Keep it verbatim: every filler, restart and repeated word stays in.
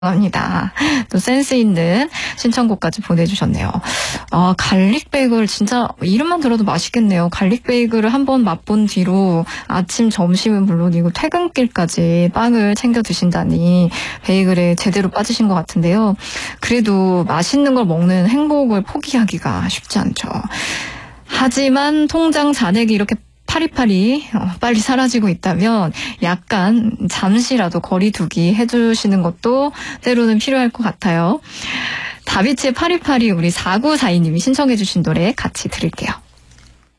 합니다. 또 센스 있는 신청곡까지 보내주셨네요. 아, 갈릭 베이글 진짜 이름만 들어도 맛있겠네요. 갈릭 베이글을 한번 맛본 뒤로 아침, 점심은 물론이고 퇴근길까지 빵을 챙겨 드신다니 베이글에 제대로 빠지신 것 같은데요. 그래도 맛있는 걸 먹는 행복을 포기하기가 쉽지 않죠. 하지만 통장 잔액이 이렇게 파리파리 빨리 사라지고 있다면 약간 잠시라도 거리두기 해주시는 것도 때로는 필요할 것 같아요. 다비치의 파리파리 우리 사구사이 님이 신청해 주신 노래 같이 들을게요.